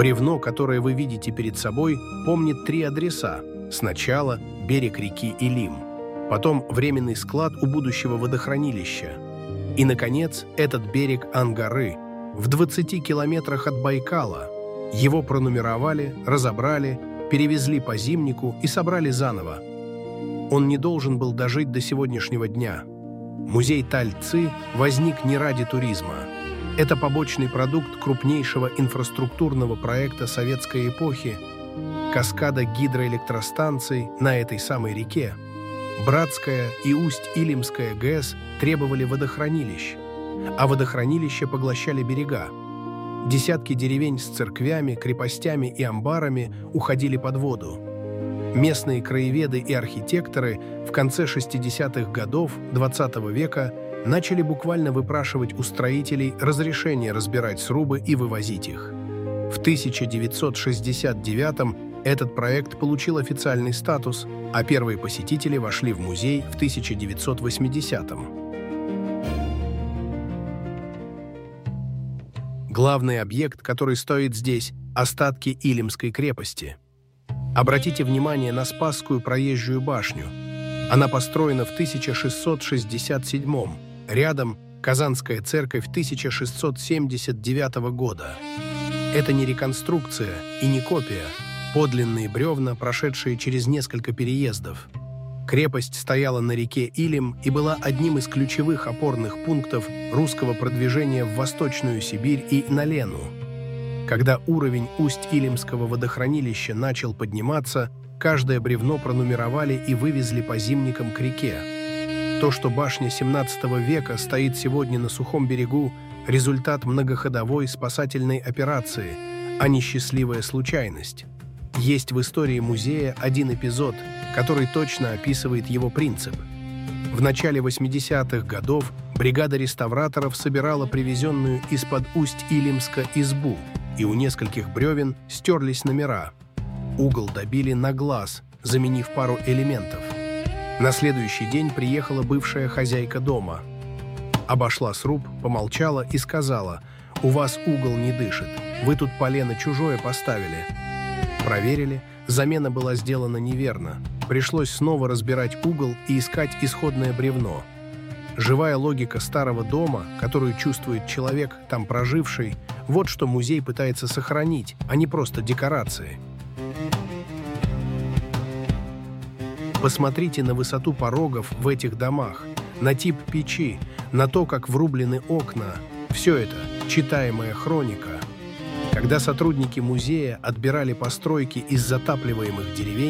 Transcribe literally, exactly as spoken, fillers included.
Бревно, которое вы видите перед собой, помнит три адреса. Сначала берег реки Илим, потом временный склад у будущего водохранилища. И, наконец, этот берег Ангары, в двадцати километрах от Байкала. Его пронумеровали, разобрали, перевезли по зимнику и собрали заново. Он не должен был дожить до сегодняшнего дня. Музей Тальци возник не ради туризма. Это побочный продукт крупнейшего инфраструктурного проекта советской эпохи – каскада гидроэлектростанций на этой самой реке. Братская и Усть-Илимская ГЭС требовали водохранилищ, а водохранилища поглощали берега. Десятки деревень с церквями, крепостями и амбарами уходили под воду. Местные краеведы и архитекторы в конце шестидесятых годов двадцатого века начали буквально выпрашивать у строителей разрешение разбирать срубы и вывозить их. В тысяча девятьсот шестьдесят девятом этот проект получил официальный статус, а первые посетители вошли в музей в тысяча девятьсот восьмидесятом. Главный объект, который стоит здесь – остатки Илимской крепости. Обратите внимание на Спасскую проезжую башню. Она построена в тысяча шестьсот шестьдесят седьмом. Рядом Казанская церковь тысяча шестьсот семьдесят девятого года. Это не реконструкция и не копия. Подлинные бревна, прошедшие через несколько переездов. Крепость стояла на реке Илим и была одним из ключевых опорных пунктов русского продвижения в Восточную Сибирь и на Лену. Когда уровень Усть-Илимского водохранилища начал подниматься, каждое бревно пронумеровали и вывезли по зимникам к реке. То, что башня семнадцатого века стоит сегодня на сухом берегу, результат многоходовой спасательной операции, а не счастливая случайность. Есть в истории музея один эпизод, который точно описывает его принцип. В начале восьмидесятых годов бригада реставраторов собирала привезенную из-под Усть-Илимска избу, и у нескольких бревен стерлись номера. Угол добили на глаз, заменив пару элементов. На следующий день приехала бывшая хозяйка дома. Обошла сруб, помолчала и сказала: «У вас угол не дышит, вы тут полено чужое поставили». Проверили, замена была сделана неверно. Пришлось снова разбирать угол и искать исходное бревно. Живая логика старого дома, которую чувствует человек, там проживший, вот что музей пытается сохранить, а не просто декорации. Посмотрите на высоту порогов в этих домах, на тип печи, на то, как врублены окна. Все это читаемая хроника. Когда сотрудники музея отбирали постройки из затапливаемых деревень,